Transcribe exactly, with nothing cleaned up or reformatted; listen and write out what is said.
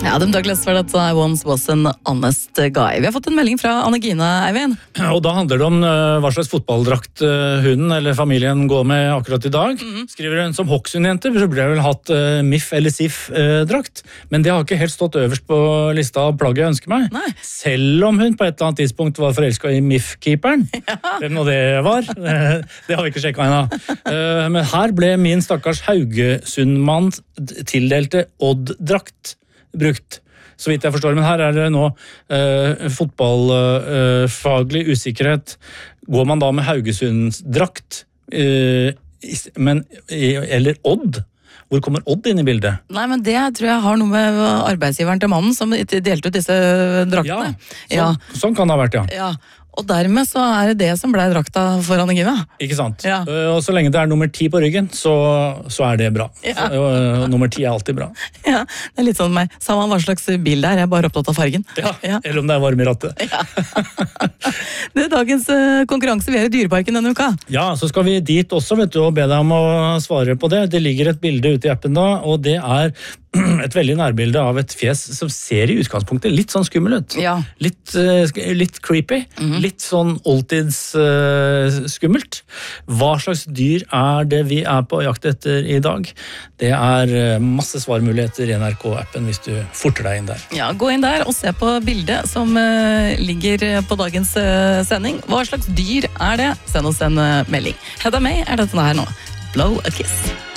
Adam Douglas var det I once was an honest guy. Vi har fått en melding fra Anne-Gine, Eivind. Og da handler det om uh, hva slags fotballdrakt uh, hun eller familien går med akkurat i dag. Mm-hmm. Skriver hun som Hokksund-jente, så burde jeg vel hatt uh, M I F eller S I F-drakt. Uh, Men det har ikke helt stått øverst på lista av plagget jeg ønsker meg. Nei. Selv om hun på et eller annet tidspunkt var forelsket i M I F-keeperen. Ja. Hvem nå det var, det, det har vi ikke sjekket ennå. Uh, men her ble min stakkars Haugesund-mann tildelte Odd-drakt brukt, så vidt jeg forstår. Men her er det nå uh, fotballfaglig uh, usikkerhet. Går man da med Haugesunds drakt, uh, men, eller Odd? Hvor kommer Odd inn i bildet? Nei, men det tror jeg har noe med arbeidsgiveren til mannen som delte ut disse draktene. Ja, sånn, ja. Sånn kan det ha vært, ja. Ja. Og dermed så er det det som ble drakta for Anne-Gine. Ikke sant. Ja. Og så lenge det er nummer ti på ryggen, så, så er det bra. Ja. Så, og nummer ti er alltid bra. Ja, det er litt sånn meg. Samme hva slags bil det er, jeg er bare opptatt av fargen. Ja, ja. Eller om det er varm i rattet. Ja. Det er dagens konkurranse vi er i Dyreparken denne uka. Ja, så skal vi dit også, vet du, og be deg om å svare på det. Det ligger et bilde ute i appen da, og det er et veldig nærbilde av et fjes som ser i utgangspunktet litt sånn skummel ut. Ja. Litt, uh, litt creepy, mm-hmm. litt sånn oldtids uh, skummelt. Hva slags dyr er det vi er på jakt etter i dag? Det er uh, masse svarmuligheter i N R K-appen hvis du forter deg inn der. Ja, gå inn der og se på bildet som uh, ligger på dagens uh, sending. Hva slags dyr er det? Send oss en uh, melding. Hedda May er dette her nå. Blow a kiss.